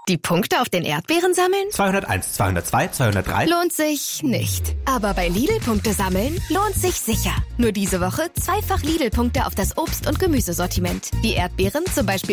Die Punkte auf den Erdbeeren sammeln? 201, 202, 203. Lohnt sich nicht. Aber bei Lidl Punkte sammeln lohnt sich sicher. Nur diese Woche 2-fach Lidl-Punkte auf das Obst- und Gemüsesortiment. Die Erdbeeren zum Beispiel